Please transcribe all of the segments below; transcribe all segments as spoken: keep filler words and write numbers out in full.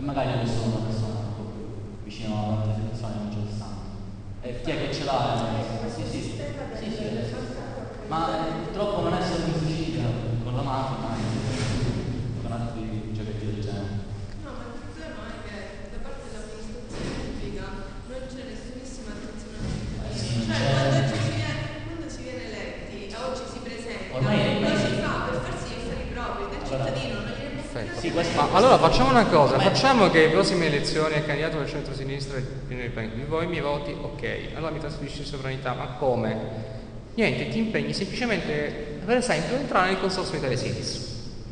magari io sono una persona un po' più vicino a altre persone non ce lo stanno. E chi è che ce l'ha? Sì, sì, sì, sì, sì, adesso. Ma eh, purtroppo non è solo in Sicilia, con la mafia, ma anche con altri giochetti del genere. No, ma il problema è che da parte dell'amministrazione pubblica non c'è nessunissima attenzione al cittadino. Eh sì, non cioè, c'è. quando ci si viene, quando si viene eletti, e oggi si presenta, Ormai è- lo si fa per farsi gli affari propri del cittadino, non gliene Perfetto. Sì, questo- Ma allora facciamo una cosa, facciamo che le prossime elezioni il candidato del centro-sinistra di voi mi voti, ok, allora mi trasferisci sovranità, ma come? Niente, ti impegni semplicemente, per esempio, a entrare nel consorzio Italia Cities.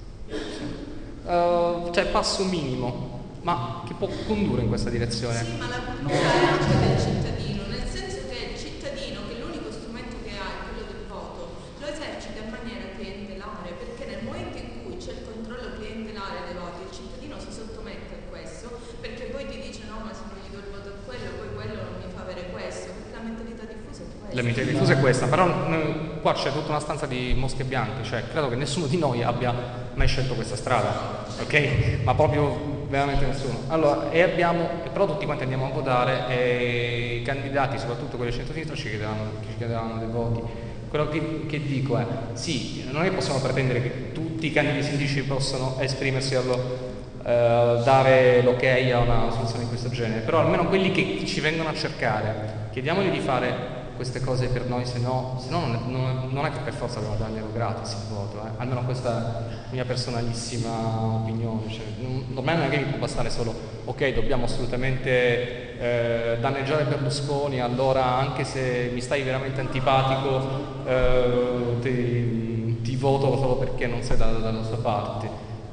Uh, cioè passo minimo, ma che può condurre in questa direzione. Sì, ma la cultura è anche del cittadino, nel senso che il cittadino, che l'unico strumento che ha è quello del voto, lo esercita in maniera clientelare, perché nel momento in cui c'è il controllo clientelare dei voti, il cittadino si sottomette a questo, perché poi ti dice no, ma se non gli do il voto a quello, poi quello non mi fa avere questo, perché la mentalità diffusa è questa. La mentalità diffusa è questa, però noi, qua c'è tutta una stanza di mosche bianche, cioè credo che nessuno di noi abbia mai scelto questa strada, ok? Ma proprio veramente nessuno. Allora, e abbiamo, però tutti quanti andiamo a votare e i candidati, soprattutto quelli del centro-sinistra, ci chiedevano, ci chiedevano dei voti. Quello che, che dico è, sì, non è che possiamo pretendere che tutti i candidati sindaci possano esprimersi allo, eh, dare l'ok a una soluzione di questo genere, però almeno quelli che ci vengono a cercare, chiediamogli di fare queste cose per noi, se no, se no non, è, non, non è che per forza dobbiamo darglielo gratis il voto, eh. Almeno questa è la mia personalissima opinione, cioè, non, non è che mi può bastare solo ok, dobbiamo assolutamente eh, danneggiare Berlusconi, allora anche se mi stai veramente antipatico eh, ti, ti voto solo perché non sei dalla, dalla sua parte.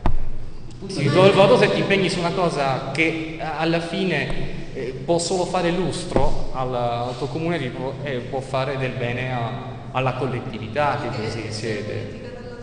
Ti do il voto se ti impegni su una cosa che alla fine eh, può solo fare lustro al, al tuo comune e eh, può fare del bene a, alla collettività che così si siede.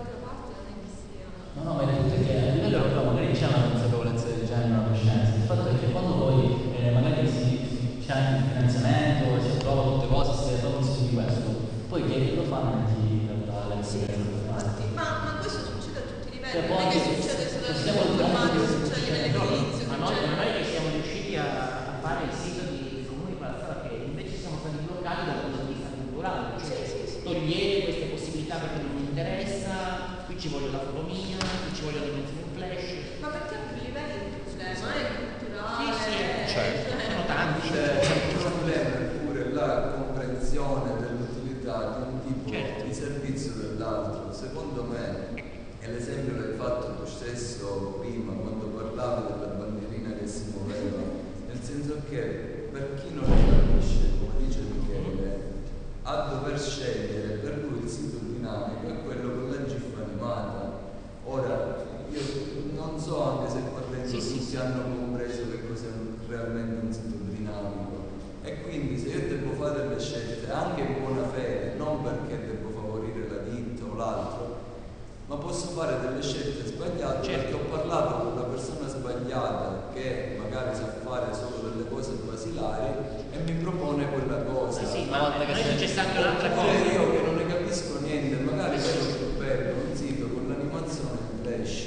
No, no, ma il punto è che a livello europeo magari c'è una consapevolezza del genere, una coscienza. Il fatto è che quando poi eh, magari si, c'è anche il finanziamento, si approva tutte cose, si risolvono su di questo, poi che lo fanno chi la Sì, infatti, ma, ma questo succede a tutti i livelli, Cioè, non è che poi- succede solo a possiamo livello dire- informatico, succede a livello No, edilizio, ma noi, succede- ma noi che siamo riusciti a, a fare il sito di comuni Palazzara, che invece siamo stati bloccati dal punto di vista culturale, cioè Sì, sì, sì. togliete queste possibilità perché non mi interessa, qui ci voglio la foto mia, qui ci voglio la dimensione in flash. Ma perché a più livelli il problema è culturale? Sì, sì, è- certo. Sono tanti. C'è il problema è pure la comprensione dell'utilità di un tipo Certo. di servizio dell'altro. Secondo me, e l'esempio l'hai fatto tu stesso prima quando parlavi della bandierina che si muoveva, nel senso che per chi non lo capisce, come dice Michele, a dover scegliere per lui il sito dinamico è quello con la gif animata. Ora, io non so anche se qua dentro Sì, sì, tutti sì. hanno compreso che cos'è realmente un sito dinamico. E quindi se io devo fare delle scelte anche in buona fede, non perché devo favorire la ditta o l'altro, ma posso fare delle scelte sbagliate perché ho parlato con una persona sbagliata che magari sa fare solo delle cose basilari e mi propone quella cosa. Sì, sì, Una ma volta che noi sei- successa anche un'altra Oppure cosa. io che non ne capisco niente, magari vedo più bello un sito con l'animazione in flash.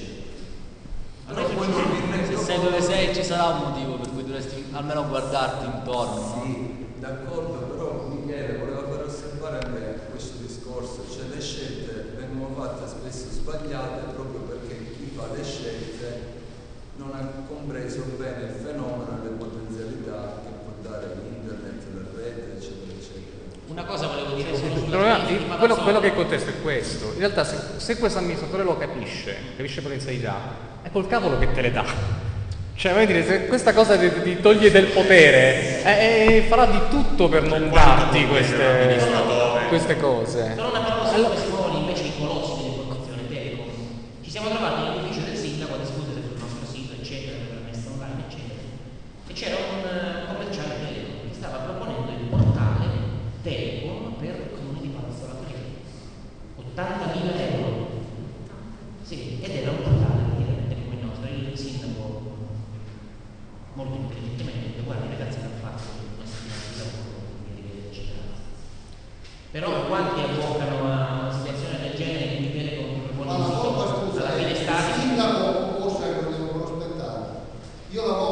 A Però noi poi non mi rendo Se sei dove sei ci sarà un motivo per cui dovresti almeno guardarti intorno, no? Sì, d'accordo, però Michele voleva far osservare a me questo discorso, cioè le scelte vengono fatte spesso sbagliate proprio perché chi fa le scelte non ha compreso bene il fenomeno e le potenzialità che può dare internet, la rete, eccetera, eccetera. Una cosa volevo dire Il solo sulla problema- fine di quello, Palazzolo. quello che contesto è questo. In realtà se, se questo amministratore lo capisce, capisce potenzialità, è col cavolo che te le dà. Cioè, voglio dire, se questa cosa ti, ti toglie del potere, eh, eh, farà di tutto per non darti queste, queste cose. Solo una parola su come si muovono invece i colossi dell'informazione Telecom. Ci siamo trovati nell'ufficio del sindaco a discutere sul nostro sito, eccetera, per la messa online, eccetera. E c'era un eh, commerciale Telecom che stava proponendo il portale Telecom per il comune di Palazzolo ottantamila euro. Sì, ed era un portale praticamente come il nostro. Il sindaco molto intelligentemente detto, guardi ragazzi, l'hanno fatto una settimana di lavoro, quindi eccetera. Però quanti avvocano a una situazione del genere in cui Telecom propone Ma un la sito scusa, alla fine il statico? sindaco forse lo devo prospettare. Io lavoro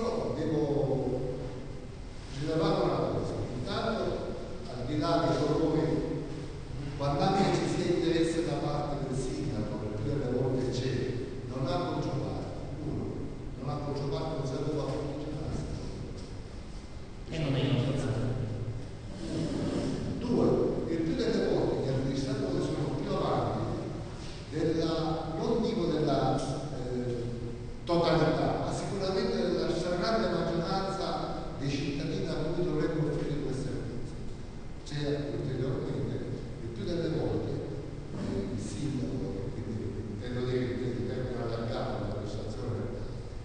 Io devo rilevare una cosa, intanto al di là dei colori, quando anche ci sia interesse da parte del sindaco, per più delle volte c'è, non ha controllato, uno, non ha controllato, non sapeva funzionare. E non è il nostro caso. Due, il più delle volte gli amministratori sono più avanti della, non dico della eh, totalità, ma sicuramente della stragrande maggioranza dei cittadini a cui dovremmo offrire quel servizio. C'è ulteriormente, il più delle volte eh, il sindaco, quindi intendo dire che in termini allargati la prestazione,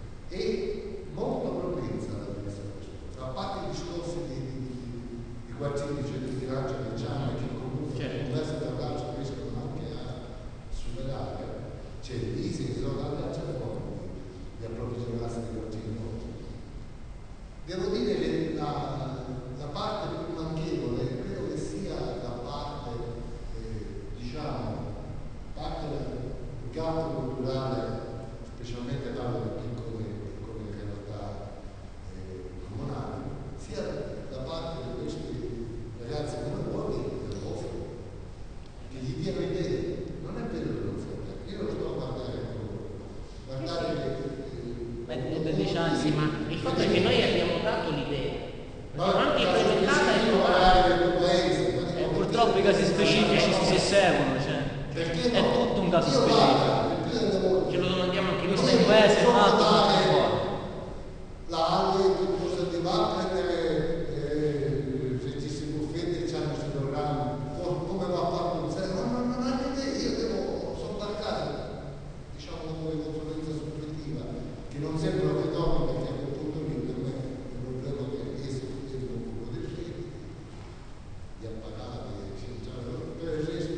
è molto propensa ad amministrazione. A parte i discorsi di, di, di, di quartieri di bilancio che già che comunque certo. diverse da calcio riescono anche a superare, c'è l'I S I che sono tante altre forme di approvvigionarsi di quartieri nuovi. Devo dire che la, la parte più manchevole credo che sia la parte, eh, diciamo, parte del campo culturale, specialmente parlo di piccole, piccole realtà eh, comunali, sia da parte di questi ragazzi come voi che gli diano idee. Non è vero che non serve, io lo sto a guardare con loro. Guardare che Beh, dodici anni. Sì, ma il fatto è che noi abbiamo dato l'idea, ma l'abbiamo anche la implementata e specifico provata. magari del tuo paese, ma Eh, dico, purtroppo i casi specifici si seguono, cioè. perché È no? tutto un caso Io specifico. guarda, il più delle volte Ce lo domandiamo anche noi. Questo è un paese, un altro, un altro fuori. la Ale piuttosto di va a prendere eh, registri buffetti e c'hanno questi programmi, o come va a fare un zero, no, no, non ho idea, io devo sobbarcare, diciamo come consulenza suppletiva, che non sembra che torni perché a quel punto lì per me è un problema che esco dentro un po' dei freddi, di appagati, per il resto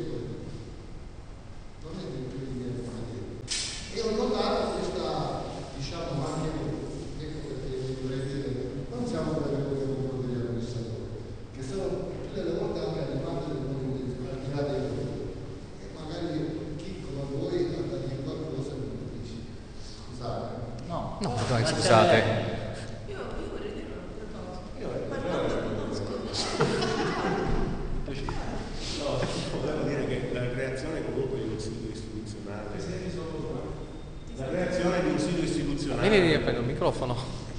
non è più di niente da dire. E ho notato questa, diciamo, anche noi, ecco perché vorrei dire, non siamo bravi con degli amministratori, che sono più delle volte anche animati del mondo al di là dei loro. E magari chi come voi ha da dire qualcosa mi dice, scusate. No, No, dai, scusate. Io, io vorrei dire un'altra cosa. Io Parlando con No, volevo dire che la creazione comunque di un sito istituzionale, la creazione di un sito istituzionale, Vieni lì a prendere il microfono.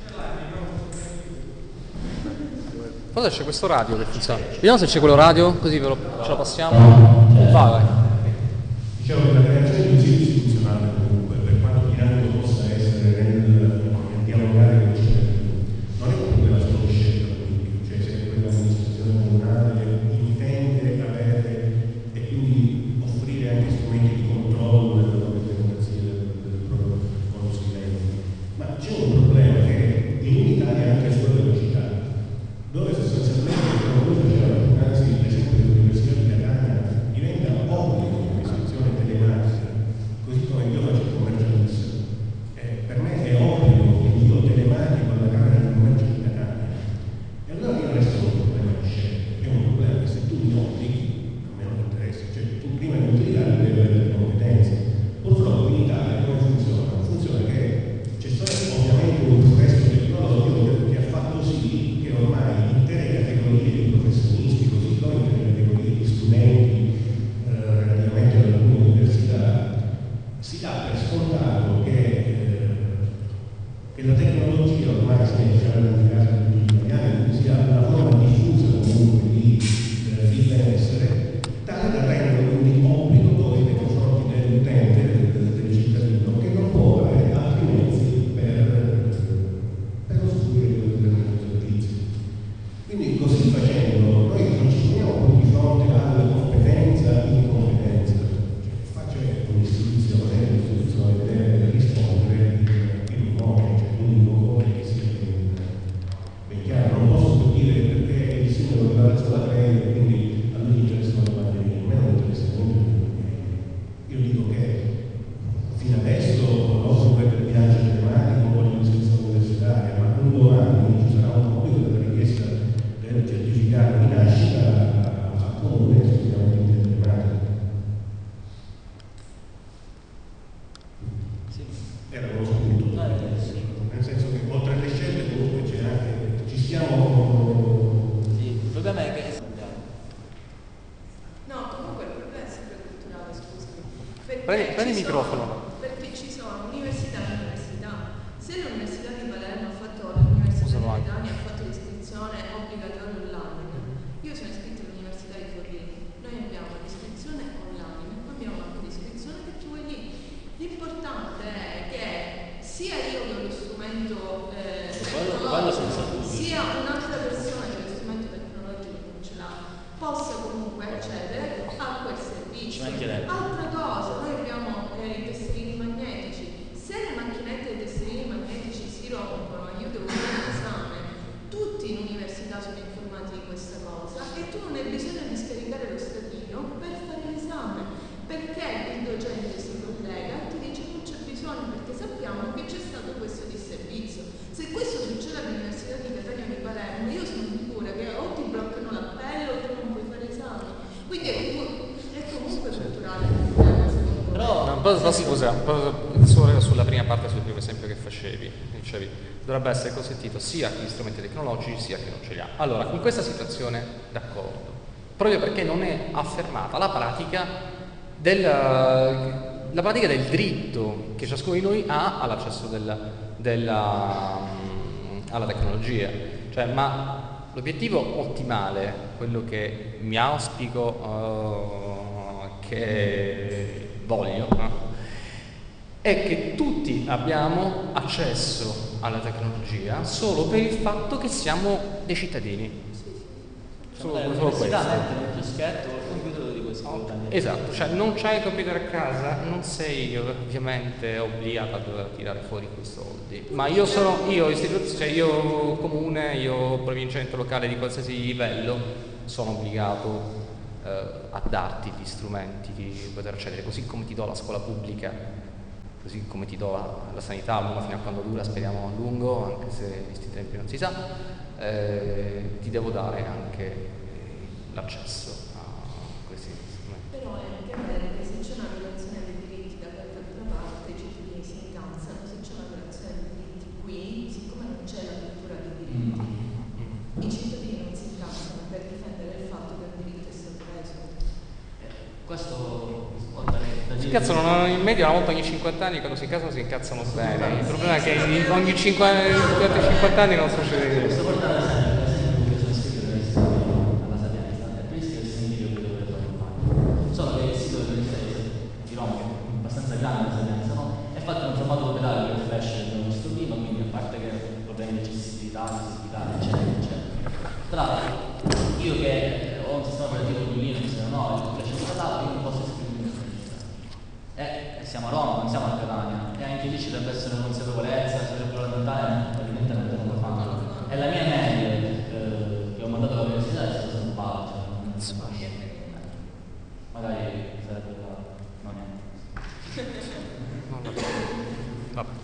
Cosa c'è questo radio che funziona? Vediamo se c'è quello radio, così ve lo, ce lo passiamo. Vai, vai. diciamo che la creazione di un sito istituzionale comunque, per quanto dinamico possa essere nel, nel dialogare con i cittadini, non è comunque la sola scelta politica, cioè se quella amministrazione comunale intende avere e quindi offrire anche strumenti di controllo della propria democrazia, del, del proprio consulente. Ma c'è un problema che in Italia anche a sua velocità, dove sostanzialmente come voi facevate poc'anzi l'esempio dell'Università di Catania diventa obbligo di amministrazione telematica, così come io faccio il commercialista. Eh, per me è obbligo che io telematico alla Camera del Commercio di Catania. E allora io resto un problema di scelta, è un problema che se tu mi obblighi, a me non interessa, cioè tu prima di utilizzare devi avere le competenze. Purtroppo in Italia come funziona? Funziona che c'è stato ovviamente un progresso tecnologico che ha fatto sì che ormai intere categorie di professionisti, così come intere categorie di studenti eh, relativamente ad alcune università, si dà per scontato che, eh, che la tecnologia ormai sia generalizzata in tutti gli italiani, quindi sia una forma diffusa comunque di, eh, di benessere, tale da rendere quindi obbligo poi nei confronti dell'utente, del, del cittadino, che non può avere altri mezzi per, per usufruire di quel servizio. Quindi così facendo noi non ci troviamo più di fronte alla competenza e incompetenza, cioè faccio un'istituzione, l'istituzione deve rispondere in un modo, cioè univoco che sia ben chiaro. Non posso più dire perché il sindaco di Palazzo la Previa, quindi a lui interessano le bandiere, a me non interessa niente. Io dico che fino adesso conosco quel bilancio telematico con l'amministrazione universitaria, ma un domani ci sarà un obbligo della richiesta del certificato di nascita a comune esclusivamente telematico. sì. Era uno spunto, Eh, sì. nel senso che oltre alle scelte Prendi il microfono. Perché ci sono università e università. Se l'Università di Palermo ha fatto l'Università di Catania ha fatto l'iscrizione obbligatoria online, io sono iscritto all'Università di Forlì, noi abbiamo l'iscrizione online, abbiamo anche l'iscrizione che tu vuoi lì. L'importante è che sia io che ho lo strumento eh, tecnologico, sia un'altra persona che lo strumento tecnologico non ce l'ha, possa comunque accedere a quel servizio. Altra cosa, noi abbiamo eh, i tesserini magnetici. Se le macchinette dei tesserini magnetici si rompono e io devo fare un esame, tutti in università sono informati di questa cosa e tu non hai bisogno di scaricare lo statino per fare l'esame, perché il docente si collega e ti dice non c'è bisogno perché sappiamo che c'è stato questo disservizio. Se questo succede all'Università di Catania o di Palermo, io sono sicura che o ti bloccano l'appello o tu non puoi fare esami. Quindi è comunque, è comunque culturale. Però no, posso, posso, scusa, solo sulla prima parte, sul primo esempio che facevi, dicevi, dovrebbe essere consentito sia chi gli strumenti tecnologici sia chi non ce li ha. Allora, in questa situazione, d'accordo, proprio perché non è affermata la pratica del, la pratica del diritto che ciascuno di noi ha all'accesso della, della, alla tecnologia. Cioè, ma l'obiettivo ottimale, quello che mi auspico, uh, che voglio, no? È che tutti abbiamo accesso alla tecnologia solo per il fatto che siamo dei cittadini. Solo, solo questo. Esatto, cioè non c'hai il computer a casa, non sei ovviamente obbligato a dover tirare fuori quei soldi. Ma io sono, io istituzione, cioè io comune, io provincia, ente locale di qualsiasi livello, sono obbligato eh, a darti gli strumenti di poter accedere, così come ti do la scuola pubblica, così come ti do la, la sanità, almeno fino a quando dura, speriamo a lungo, anche se in questi tempi non si sa, eh, ti devo dare anche l'accesso a questi strumenti. Però è anche vero che se c'è una violazione dei diritti da parte di una parte, i cittadini si incazzano. Se c'è una violazione dei diritti qui, siccome non c'è la cultura dei diritti, mm. i cittadini non si incazzano per difendere il fatto che il diritto è stato reso. Eh, questo si incazzano in media una volta ogni cinquanta anni, quando si incazzano si incazzano bene. Il problema è che ogni cinquanta anni non succede niente. Sto portando l'esempio, per esempio, che sono iscritto alla Sapienza, è triste che sia video che dovrebbe fare. Solo che il sito di Roma, che è abbastanza grande la Sapienza, no? È fatto in un formato operario che flash del nostro primo, quindi a parte che problemi di accessibilità, accessibilità, eccetera, eccetera. Tra l'altro, io che ho un sistema operativo con Linux, no, il flash installato, io non posso iscrivermi. Eh, siamo a Roma, non siamo a Catania, e anche lì ci deve essere una consapevolezza, ci deve essere mentale, evidentemente non lo fanno. E la mia media eh, che ho mandato all'università è stata sul palo, cioè non si fa niente. Magari sarebbe da... no niente. Vabbè.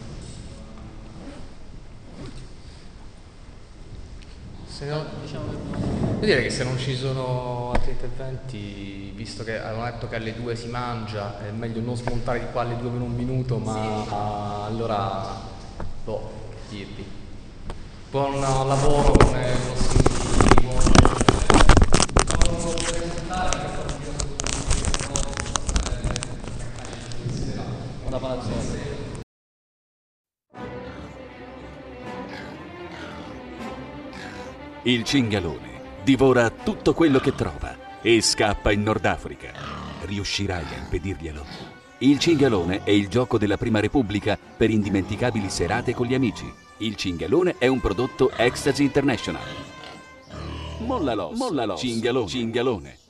Se no, diciamo che devo dire che se non ci sono altri interventi, visto che avevano detto che alle due si mangia, è meglio non smontare di qua alle due meno un minuto, ma sì. uh, allora, boh, che dirvi. Buon lavoro con lo singolo, buon buona palazzone. Il cingalone divora tutto quello che trova e scappa in Nord Africa. Riuscirai a impedirglielo? Il cingalone è il gioco della Prima Repubblica per indimenticabili serate con gli amici. Il cingalone è un prodotto Ecstasy International. Molla l'os, molla l'os, cingalone, cingalone.